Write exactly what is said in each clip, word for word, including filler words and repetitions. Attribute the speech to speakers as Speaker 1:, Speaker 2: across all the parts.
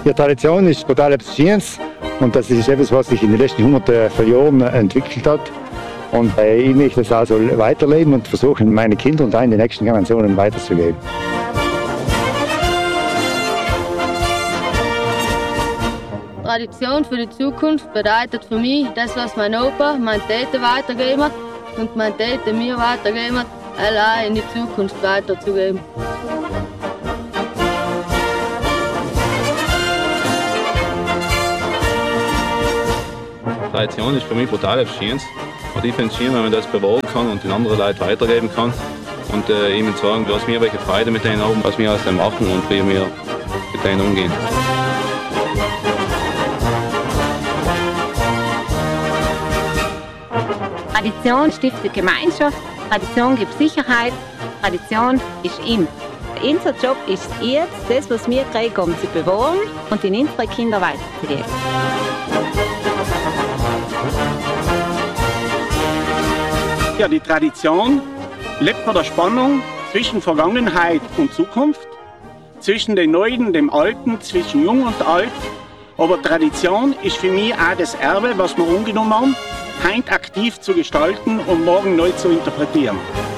Speaker 1: Die Tradition ist total etwas Schönes und das ist etwas, was sich in den letzten hunderten von Jahren entwickelt hat. Und äh, ich möchte das also weiterleben und versuchen, meine Kinder und auch in die nächsten Generationen weiterzugeben.
Speaker 2: Tradition für die Zukunft bedeutet für mich, das, was mein Opa, mein Täter weitergegeben hat und mein Täter mir weitergegeben hat, allein in die Zukunft weiterzugeben.
Speaker 3: Tradition ist für mich brutal etwas Schönes. Und ich finde es schön, wenn man das bewahren kann und den anderen Leuten weitergeben kann. Und äh, ihnen sagen, was wir welche Freude mit denen haben, was wir aus dem machen und wie wir mit denen umgehen.
Speaker 4: Tradition stiftet Gemeinschaft, Tradition gibt Sicherheit, Tradition ist in. Unser Job ist jetzt, das, was wir kriegen, um zu bewahren und in unsere Kinder weiterzugeben.
Speaker 5: Ja, die Tradition lebt von der Spannung zwischen Vergangenheit und Zukunft, zwischen dem Neuen und dem Alten, zwischen Jung und Alt. Aber Tradition ist für mich auch das Erbe, was wir angenommen haben, heute aktiv zu gestalten und morgen neu zu interpretieren.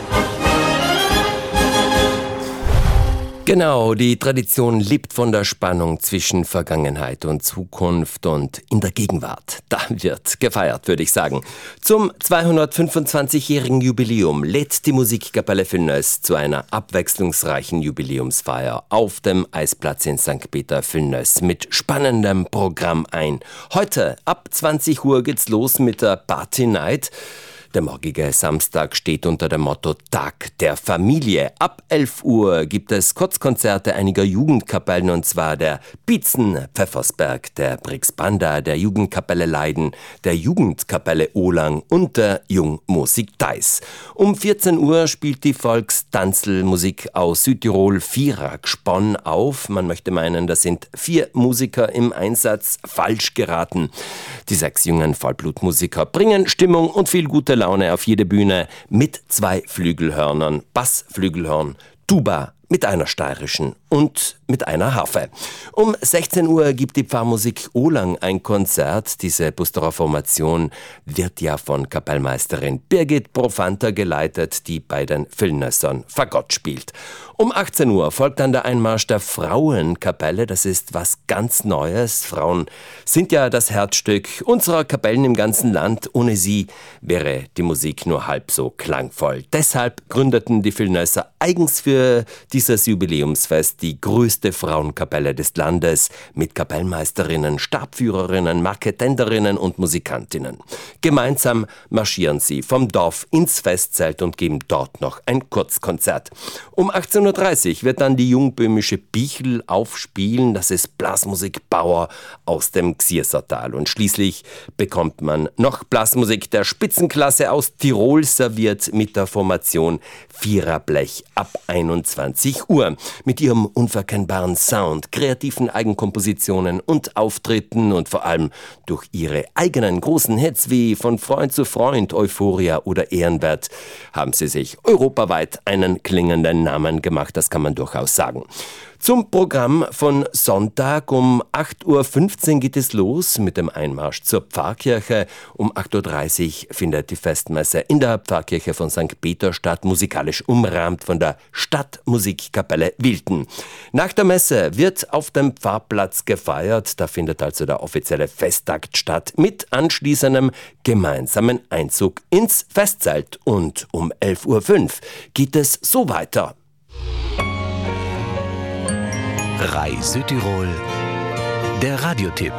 Speaker 6: Genau, die Tradition lebt von der Spannung zwischen Vergangenheit und Zukunft und in der Gegenwart. Da wird gefeiert, würde ich sagen. Zum zweihundertfünfundzwanzigjährigen Jubiläum lädt die Musikkapelle Villnöss zu einer abwechslungsreichen Jubiläumsfeier auf dem Eisplatz in Sankt Peter-Villnöss mit spannendem Programm ein. Heute ab zwanzig Uhr geht's los mit der Party Night. Der morgige Samstag steht unter dem Motto Tag der Familie. Ab elf Uhr gibt es Kurzkonzerte einiger Jugendkapellen, und zwar der Pietzen Pfeffersberg, der Brixbanda, der Jugendkapelle Leiden, der Jugendkapelle Olang und der Jungmusik Theis. Um vierzehn Uhr spielt die Volkstanzelmusik aus Südtirol Vierak Sponn auf. Man möchte meinen, das sind vier Musiker im Einsatz. Falsch geraten. Die sechs jungen Vollblutmusiker bringen Stimmung und viel gute Laune auf jede Bühne mit zwei Flügelhörnern, Bassflügelhorn, Tuba mit einer steirischen und mit einer Harfe. Um sechzehn Uhr gibt die Pfarrmusik Olang ein Konzert. Diese Busterer Formation wird ja von Kapellmeisterin Birgit Profanta geleitet, die bei den Villnössern Fagott spielt. Um achtzehn Uhr folgt dann der Einmarsch der Frauenkapelle. Das ist was ganz Neues. Frauen sind ja das Herzstück unserer Kapellen im ganzen Land. Ohne sie wäre die Musik nur halb so klangvoll. Deshalb gründeten die Villnösser eigens für dieses Jubiläumsfest die größte Frauenkapelle des Landes mit Kapellmeisterinnen, Stabführerinnen, Marketenderinnen und Musikantinnen. Gemeinsam marschieren sie vom Dorf ins Festzelt und geben dort noch ein Kurzkonzert. Um achtzehn Uhr dreißig wird dann die jungböhmische Bichl aufspielen. Das ist Blasmusik Bauer aus dem Xiersertal. Und schließlich bekommt man noch Blasmusik der Spitzenklasse aus Tirol serviert mit der Formation Viererblech ab einundzwanzig Uhr. Mit ihrem unverkennbaren Sound, kreativen Eigenkompositionen und Auftritten und vor allem durch ihre eigenen großen Hits wie Von Freund zu Freund, Euphoria oder Ehrenwert haben sie sich europaweit einen klingenden Namen gemacht. Das kann man durchaus sagen. Zum Programm von Sonntag um acht Uhr fünfzehn geht es los mit dem Einmarsch zur Pfarrkirche. Um acht Uhr dreißig findet die Festmesse in der Pfarrkirche von Sankt Peter statt, musikalisch umrahmt von der Stadtmusikkapelle Wilten. Nach der Messe wird auf dem Pfarrplatz gefeiert. Da findet also der offizielle Festakt statt mit anschließendem gemeinsamen Einzug ins Festzelt. Und um elf Uhr fünf geht es so weiter.
Speaker 7: Rai Südtirol, der Radiotipp.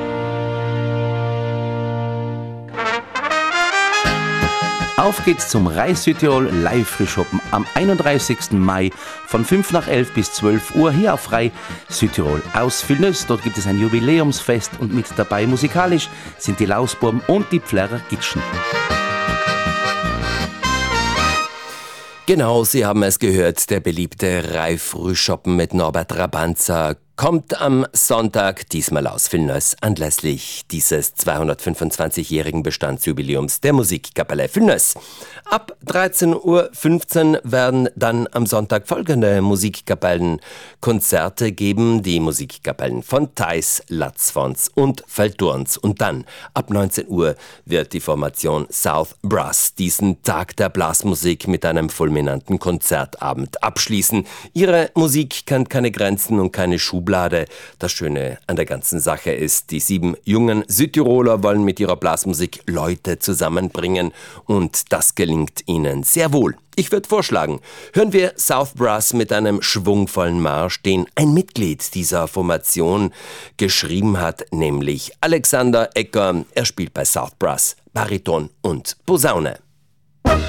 Speaker 7: Auf geht's zum Rai Südtirol Live-Frühschoppen am einunddreißigsten Mai von fünf nach elf bis zwölf Uhr hier auf Rai Südtirol aus Villnöss. Dort gibt es ein Jubiläumsfest und mit dabei musikalisch sind die Lausburm und die Pflärrer Gitschen.
Speaker 6: Genau, Sie haben es gehört, der beliebte Rai-Frühschoppen mit Norbert Rabanza kommt am Sonntag diesmal aus Vilnius anlässlich dieses zweihundertfünfundzwanzigjährigen Bestandsjubiläums der Musikkapelle Vilnius. Ab dreizehn Uhr fünfzehn werden dann am Sonntag folgende Musikkapellenkonzerte geben. Die Musikkapellen von Theiss, Latzfons und Feldurns. Und dann ab neunzehn Uhr wird die Formation South Brass diesen Tag der Blasmusik mit einem fulminanten Konzertabend abschließen. Ihre Musik kennt keine Grenzen und keine Schublade. Das Schöne an der ganzen Sache ist, die sieben jungen Südtiroler wollen mit ihrer Blasmusik Leute zusammenbringen und das gelingt ihnen sehr wohl. Ich würde vorschlagen, hören wir South Brass mit einem schwungvollen Marsch, den ein Mitglied dieser Formation geschrieben hat, nämlich Alexander Ecker. Er spielt bei South Brass Bariton und Posaune.